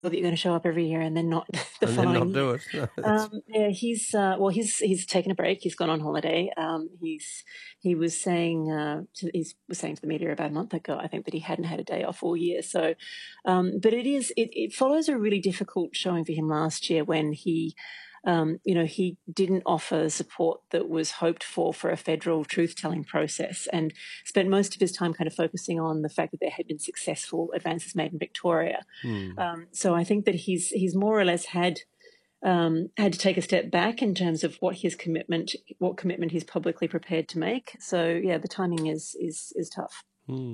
that you're going to show up every year and then not the and following then not year. do it. Yeah, he's taken a break. He's gone on holiday. He was saying he was saying to the media about a month ago, I think, that he hadn't had a day off all year. So, but it follows a really difficult showing for him last year when he didn't offer the support that was hoped for a federal truth-telling process, and spent most of his time kind of focusing on the fact that there had been successful advances made in Victoria. So I think that he's more or less had to take a step back in terms of what commitment he's publicly prepared to make. So yeah, the timing is tough.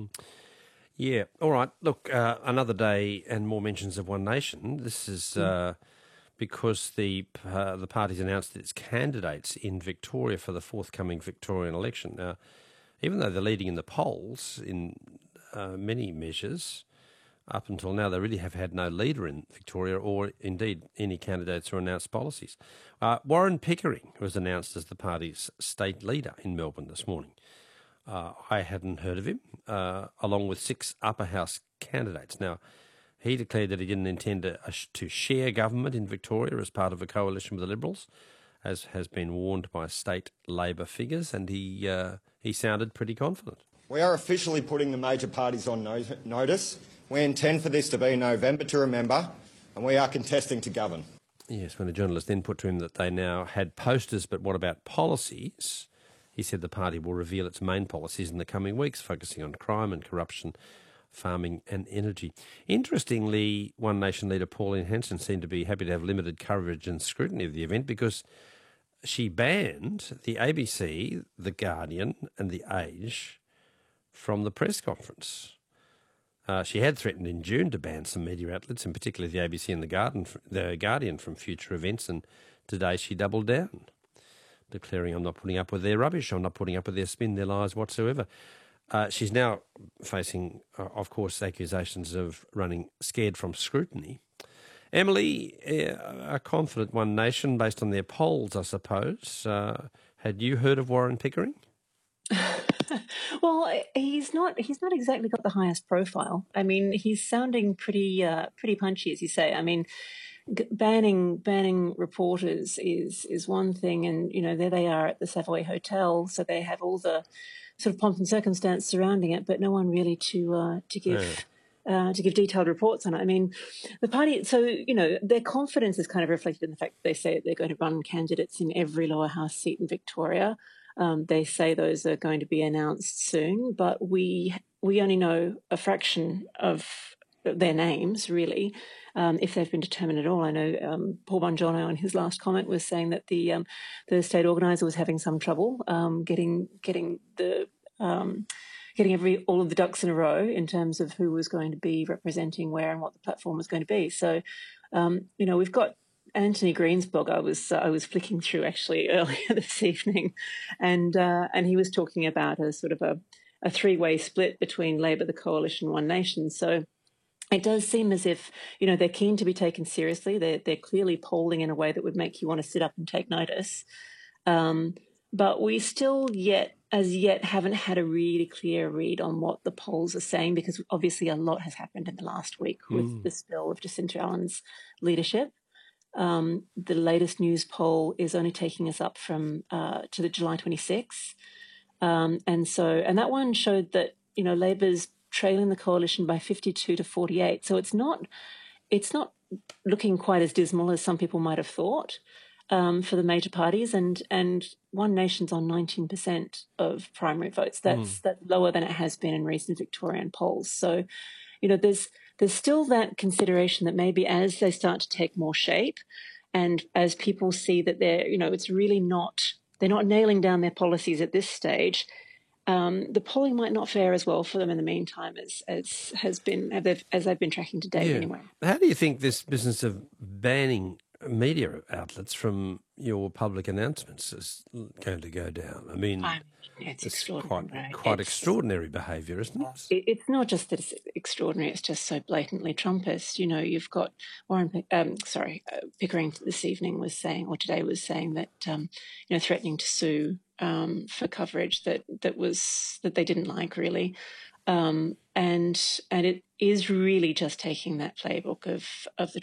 Yeah. All right. Look, another day and more mentions of One Nation. This is because the party's announced its candidates in Victoria for the forthcoming Victorian election. Now, even though they're leading in the polls in many measures, up until now they really have had no leader in Victoria or indeed any candidates or announced policies. Warren Pickering was announced as the party's state leader in Melbourne this morning. I hadn't heard of him, along with 6 upper house candidates. Now, he declared that he didn't intend to share government in Victoria as part of a coalition with the Liberals, as has been warned by state Labor figures, and he sounded pretty confident. We are officially putting the major parties on notice. We intend for this to be November to remember, and we are contesting to govern. Yes, when a journalist then put to him that they now had posters, but what about policies? He said the party will reveal its main policies in the coming weeks, focusing on crime and corruption, farming and energy. Interestingly, One Nation leader Pauline Hanson seemed to be happy to have limited coverage and scrutiny of the event because she banned the ABC, The Guardian and The Age from the press conference. She had threatened in June to ban some media outlets, in particular the ABC and The Guardian, from future events, and today she doubled down, declaring, I'm not putting up with their rubbish, I'm not putting up with their spin, their lies whatsoever. She's now facing, of course, accusations of running scared from scrutiny. Emily, a confident One Nation based on their polls, I suppose. Had you heard of Warren Pickering? Well, he's not exactly got the highest profile. I mean, he's sounding pretty punchy, as you say. I mean, banning reporters is one thing, and there they are at the Savoy Hotel, so they have all the sort of pomp and circumstance surrounding it, but no one really to give detailed reports on it. I mean, the party, so, their confidence is kind of reflected in the fact that they say they're going to run candidates in every lower house seat in Victoria. They say those are going to be announced soon, but we only know a fraction of their names, really, if they've been determined at all. I know Paul Bongiorno in his last comment was saying that the state organiser was having some trouble getting all of the ducks in a row in terms of who was going to be representing where and what the platform was going to be. So, we've got Anthony Green's blog. I was flicking through actually earlier this evening, and he was talking about a sort of a three-way split between Labor, the Coalition, One Nation. So it does seem as if they're keen to be taken seriously. They're clearly polling in a way that would make you want to sit up and take notice. But we still as yet haven't had a really clear read on what the polls are saying, because obviously a lot has happened in the last week with the spill of Jacinta Allen's leadership. The latest news poll is only taking us up from to the July 26th. And that one showed that, Labor's trailing the coalition by 52 to 48. So it's not looking quite as dismal as some people might have thought for the major parties. And One Nation's on 19% of primary votes. That's lower than it has been in recent Victorian polls. So, there's still that consideration that maybe as they start to take more shape and as people see that it's really they're not nailing down their policies at this stage, the polling might not fare as well for them in the meantime as they've been tracking to date anyway. How do you think this business of banning media outlets from your public announcements is going to go down? I mean, it's extraordinary. Quite extraordinary behaviour, isn't it? It's not just that it's extraordinary; it's just so blatantly Trumpist. You've got Pickering this evening was saying, or today was saying that threatening to sue for coverage that they didn't like, really, and it is really just taking that playbook of the